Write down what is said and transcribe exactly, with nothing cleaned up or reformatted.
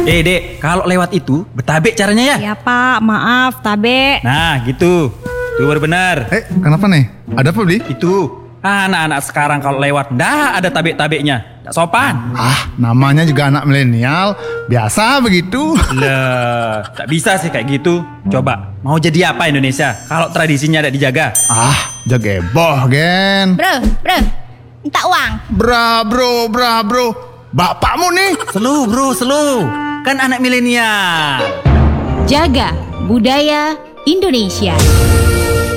Eh dek, kalau lewat itu bertabek caranya ya? Ya Pak, maaf, tabe. Nah gitu, itu baru benar. Eh, kenapa nih? Ada apa, Bli? Itu anak-anak sekarang kalau lewat ndak ada tabek-tabeknya, ndak sopan. Ah, namanya juga anak milenial, biasa begitu. Lah, tak bisa sih kayak gitu. Coba, mau jadi apa Indonesia kalau tradisinya tidak dijaga? Ah, jageboh, Gen. Bro, bro, minta uang. Bra, bro, bra, bro. Bapakmu nih. Selu bro, selu. Kan anak milenial. Jaga budaya Indonesia.